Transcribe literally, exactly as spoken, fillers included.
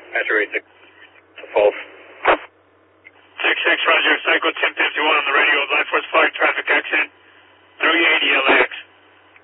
Azure eight six, false. six six, Roger, Cycle ten fifty-one on the radio, line force five, traffic